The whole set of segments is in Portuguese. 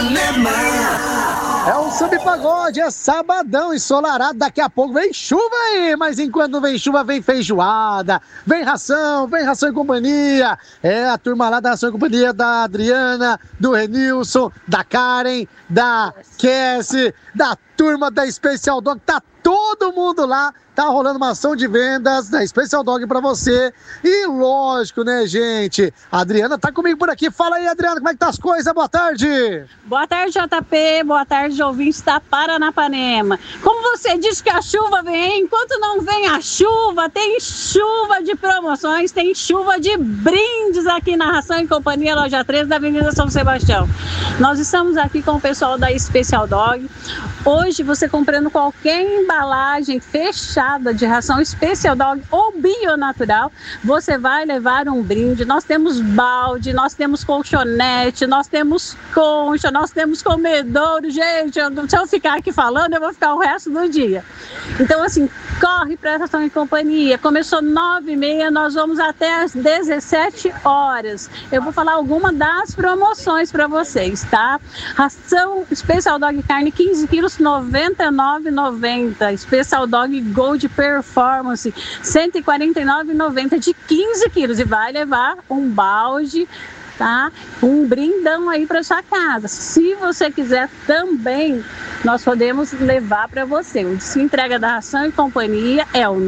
É um samba e pagode, é sabadão ensolarado, daqui a pouco vem chuva aí, mas enquanto vem chuva vem feijoada, vem ração e companhia, é a turma lá da Ração e Companhia, da Adriana, do Renilson, da Karen, da Cassie, da turma da Special Dog, tá todo mundo lá, tá rolando uma ação de vendas da Special Dog pra você, e lógico, né, gente, a Adriana tá comigo por aqui, fala aí, Adriana, como é que tá as coisas, boa tarde. Boa tarde, JP, boa tarde, ouvintes da Paranapanema. Como você disse que a chuva vem, enquanto não vem a chuva, tem chuva de promoções, tem chuva de brindes aqui na Ração e Companhia, loja 13 da Avenida São Sebastião. Nós estamos aqui com o pessoal da Special Dog. Hoje, você comprando qualquer embalagem fechada de ração Special Dog ou Bionatural, você vai levar um brinde. Nós temos balde, nós temos colchonete, nós temos concha, nós temos comedouro. Gente, se eu ficar aqui falando, eu vou ficar o resto do dia. Então, assim, corre para a Ração e Companhia. Começou 9h30, nós vamos até às 17 horas. Eu vou falar alguma das promoções para vocês, tá? Ração Special Dog carne 15 quilos, R$ 99,90. Special Dog Gold Performance, R$ 149,90 de 15 quilos. E vai levar um balde, tá? Um brindão aí para sua casa. Se você quiser também, nós podemos levar para você. O Disque Entrega da Ração e Companhia é o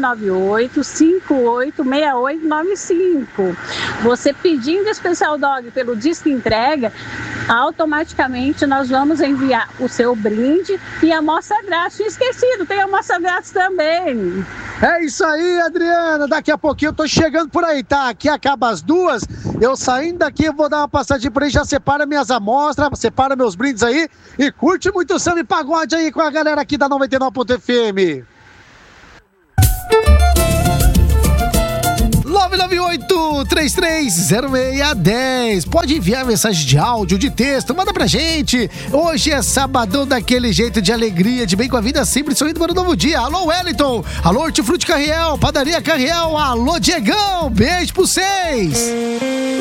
998-586895. Você pedindo Special Dog pelo Disque Entrega, automaticamente nós vamos enviar o seu brinde e a amostra grátis. Tinha esquecido, tem amostra grátis também. É isso aí, Adriana, daqui a pouquinho eu tô chegando por aí, tá? Aqui acaba as 2, eu saindo daqui, eu vou dar uma passadinha por aí, já separa minhas amostras, separa meus brindes aí e curte muito samba e pagode aí com a galera aqui da 99.fm. 998-330610. Pode enviar mensagem de áudio, de texto, manda pra gente. Hoje é sabadão daquele jeito, de alegria, de bem com a vida, sempre sorrindo para um novo dia. Alô, Wellington. Alô, Hortifruti Carriel, Padaria Carriel. Alô, Diegão. Beijo pra vocês.